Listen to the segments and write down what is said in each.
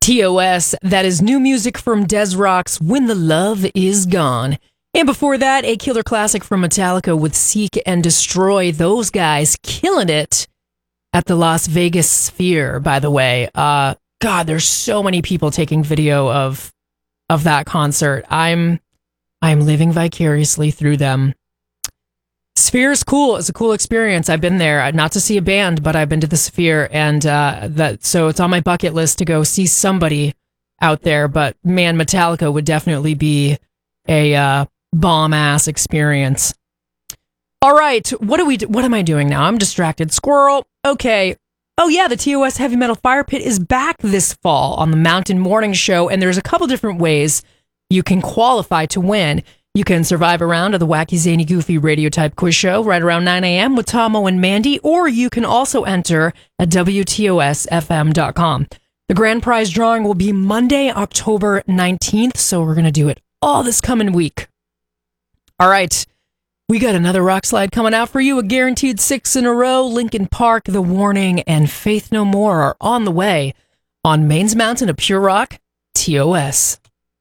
TOS, that is new music from Des Rock's When the Love Is Gone. And before that, a killer classic from Metallica with Seek and Destroy. Those guys killing it at the Las Vegas Sphere, by the way. God, there's so many people taking video of that concert. I'm living vicariously through them. Sphere is cool. It's a cool experience. I've been there, not to see a band, but I've been to the Sphere, and so it's on my bucket list to go see somebody out there. But man, Metallica would definitely be a bomb-ass experience. All right, what am I doing now? I'm distracted. Squirrel. Okay. Oh yeah, the TOS Heavy Metal Fire Pit is back this fall on the Mountain Morning Show, and there's a couple different ways you can qualify to win. You can survive a round of the Wacky, Zany, Goofy radio-type quiz show right around 9 a.m. with Tomo and Mandy, or you can also enter at WTOSFM.com. The grand prize drawing will be Monday, October 19th, so we're going to do it all this coming week. All right, we got another rock slide coming out for you, a guaranteed 6 in a row. Linkin Park, The Warning, and Faith No More are on the way on Maine's Mountain of Pure Rock, TOS.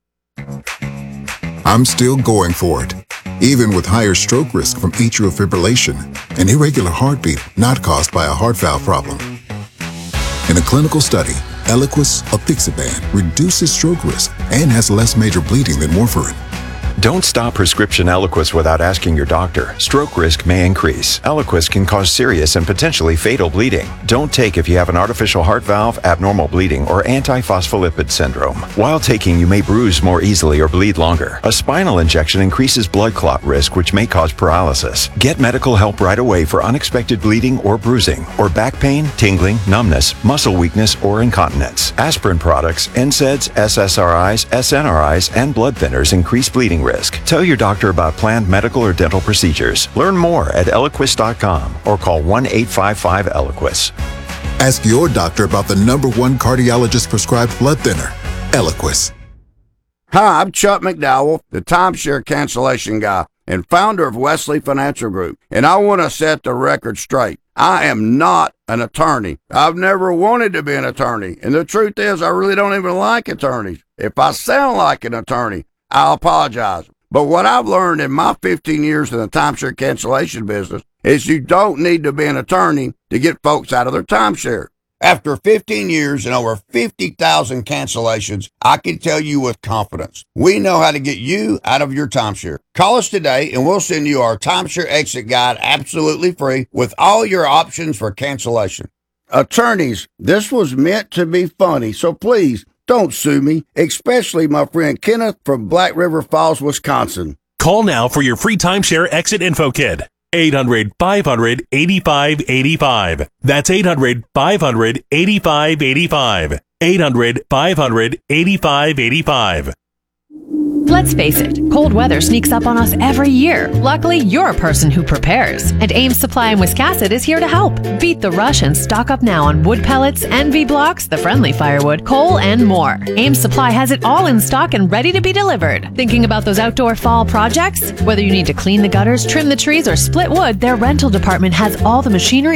I'm still going for it, even with higher stroke risk from atrial fibrillation, an irregular heartbeat not caused by a heart valve problem. In a clinical study, Eliquis apixaban reduces stroke risk and has less major bleeding than warfarin. Don't stop prescription Eliquis without asking your doctor. Stroke risk may increase. Eliquis can cause serious and potentially fatal bleeding. Don't take if you have an artificial heart valve, abnormal bleeding, or antiphospholipid syndrome. While taking, you may bruise more easily or bleed longer. A spinal injection increases blood clot risk, which may cause paralysis. Get medical help right away for unexpected bleeding or bruising, or back pain, tingling, numbness, muscle weakness, or incontinence. Aspirin products, NSAIDs, SSRIs, SNRIs, and blood thinners increase bleeding risk. Tell your doctor about planned medical or dental procedures. Learn more at Eliquis.com or call 1-855-ELIQUIS. Ask your doctor about the #1 cardiologist prescribed blood thinner, Eliquis. Hi, I'm Chuck McDowell, the timeshare cancellation guy and founder of Wesley Financial Group, and I want to set the record straight. I am not an attorney. I've never wanted to be an attorney, and the truth is I really don't even like attorneys. If I sound like an attorney, I'll apologize. But what I've learned in my 15 years in the timeshare cancellation business is you don't need to be an attorney to get folks out of their timeshare. After 15 years and over 50,000 cancellations, I can tell you with confidence, we know how to get you out of your timeshare. Call us today and we'll send you our timeshare exit guide absolutely free with all your options for cancellation. Attorneys, this was meant to be funny, so please, don't sue me, especially my friend Kenneth from Black River Falls, Wisconsin. Call now for your free timeshare exit info kit. 800-500-8585. That's 800-500-8585. 800-500-8585. Let's face it, cold weather sneaks up on us every year. Luckily, you're a person who prepares. And Ames Supply in Wiscasset is here to help. Beat the rush and stock up now on wood pellets, NV blocks, the friendly firewood, coal, and more. Ames Supply has it all in stock and ready to be delivered. Thinking about those outdoor fall projects? Whether you need to clean the gutters, trim the trees, or split wood, their rental department has all the machinery